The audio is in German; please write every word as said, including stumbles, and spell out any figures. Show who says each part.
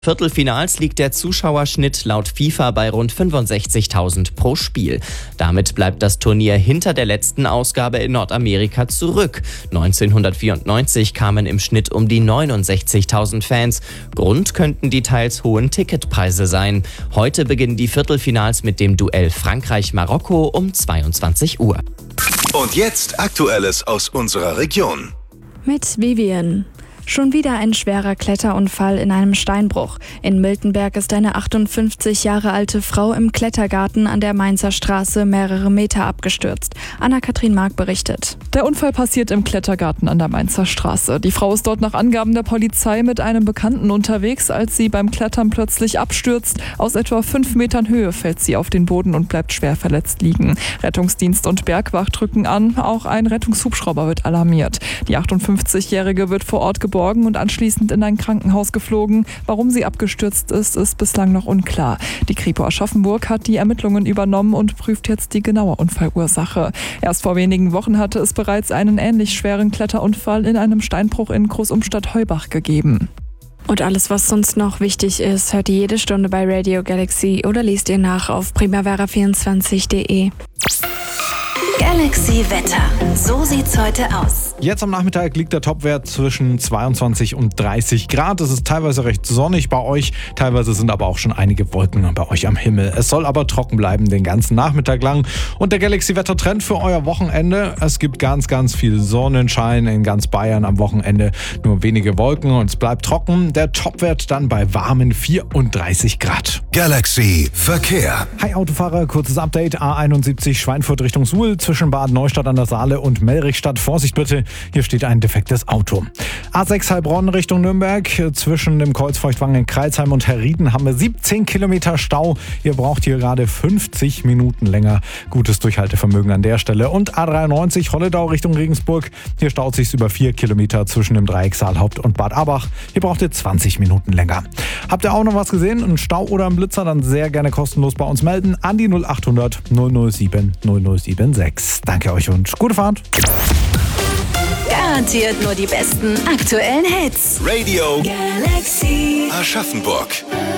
Speaker 1: Viertelfinals liegt der Zuschauerschnitt laut FIFA bei rund fünfundsechzigtausend pro Spiel. Damit bleibt das Turnier hinter der letzten Ausgabe in Nordamerika zurück. neunzehnhundertvierundneunzig kamen im Schnitt um die neunundsechzigtausend Fans. Grund könnten die teils hohen Ticketpreise sein. Heute beginnen die Viertelfinals mit dem Duell Frankreich-Marokko um zweiundzwanzig Uhr.
Speaker 2: Und jetzt Aktuelles aus unserer Region.
Speaker 3: Mit Vivian. Schon wieder ein schwerer Kletterunfall in einem Steinbruch. In Miltenberg ist eine achtundfünfzig Jahre alte Frau im Klettergarten an der Mainzer Straße mehrere Meter abgestürzt. Anna-Kathrin Mark berichtet.
Speaker 4: Der Unfall passiert im Klettergarten an der Mainzer Straße. Die Frau ist dort nach Angaben der Polizei mit einem Bekannten unterwegs, als sie beim Klettern plötzlich abstürzt. Aus etwa fünf Metern Höhe fällt sie auf den Boden und bleibt schwer verletzt liegen. Rettungsdienst und Bergwacht rücken an. Auch ein Rettungshubschrauber wird alarmiert. Die achtundfünfzigjährige wird vor Ort geborgen und anschließend in ein Krankenhaus geflogen. Warum sie abgestürzt ist, ist bislang noch unklar. Die Kripo Aschaffenburg hat die Ermittlungen übernommen und prüft jetzt die genaue Unfallursache. Erst vor wenigen Wochen hatte es bereits einen ähnlich schweren Kletterunfall in einem Steinbruch in Großumstadt-Heubach gegeben.
Speaker 3: Und alles, was sonst noch wichtig ist, hört ihr jede Stunde bei Radio Galaxy oder liest ihr nach auf primavera vierundzwanzig punkt de.
Speaker 5: Galaxy Wetter. So sieht's heute aus.
Speaker 6: Jetzt am Nachmittag liegt der Topwert zwischen zweiundzwanzig und dreißig Grad. Es ist teilweise recht sonnig bei euch. Teilweise sind aber auch schon einige Wolken bei euch am Himmel. Es soll aber trocken bleiben den ganzen Nachmittag lang. Und der Galaxy-Wetter-Trend für euer Wochenende. Es gibt ganz, ganz viel Sonnenschein in ganz Bayern am Wochenende. Nur wenige Wolken und es bleibt trocken. Der Topwert dann bei warmen vierunddreißig Grad.
Speaker 2: Galaxy Verkehr.
Speaker 6: Hi Autofahrer, kurzes Update. A einundsiebzig Schweinfurt Richtung Suhl zwischen Bad Neustadt an der Saale und Mellrichstadt. Vorsicht bitte, hier steht ein defektes Auto. A sechs Heilbronn Richtung Nürnberg. Zwischen dem Kreuzfeuchtwangen Kreilsheim und Herrieden haben wir siebzehn Kilometer Stau. Ihr braucht hier gerade fünfzig Minuten länger. Gutes Durchhaltevermögen an der Stelle. Und A dreiundneunzig Holledau Richtung Regensburg. Hier staut sich über vier Kilometer zwischen dem Dreieck Saalhaupt und Bad Abach. Hier braucht ihr zwanzig Minuten länger. Habt ihr auch noch was gesehen? Ein Stau oder ein Blitzer? Dann sehr gerne kostenlos bei uns melden an die null achthundert null null sieben null null sieben sechs. Danke euch und gute Fahrt.
Speaker 5: Garantiert nur die besten aktuellen Hits.
Speaker 2: Radio
Speaker 5: Galaxy
Speaker 2: Aschaffenburg.